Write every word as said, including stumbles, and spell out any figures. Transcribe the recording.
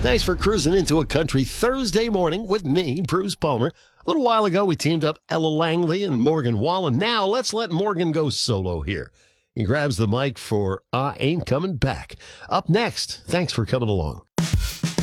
Thanks for cruising into a country Thursday morning with me, Bruce Palmer. A little while ago, we teamed up Ella Langley and Morgan Wallen. Now, let's let Morgan go solo here. He grabs the mic for I Ain't Coming Back. Up next, thanks for coming along.